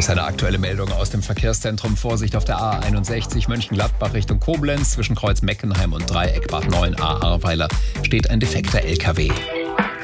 ist eine aktuelle Meldung aus dem Verkehrszentrum. Vorsicht auf der A61 Mönchengladbach Richtung Koblenz. Zwischen Kreuz Meckenheim und Dreieck Bad 9a Ahrweiler steht ein defekter LKW.